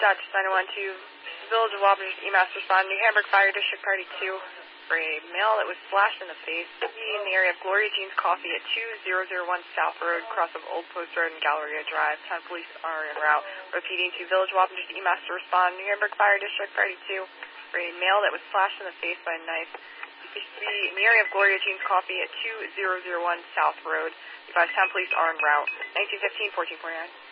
Dutch 912, Village of Wabash, EMAS respond, New Hamburg Fire District Party 2, for a male that was slashed in the face in the area of Gloria Jean's Coffee at 2001 South Road, cross of Old Post Road and Galleria Drive. 10 police are en route. Repeating to Village of Wabash, EMAS to respond, New Hamburg Fire District Party 2, for a male that was slashed in the face by a knife in the area of Gloria Jean's Coffee at 2001 South Road. 10 police are en route. 1915, 1449.